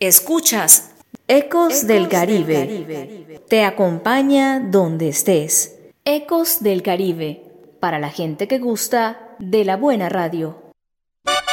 Escuchas Ecos del Caribe. Te acompaña donde estés. Ecos del Caribe, para la gente que gusta de la buena radio.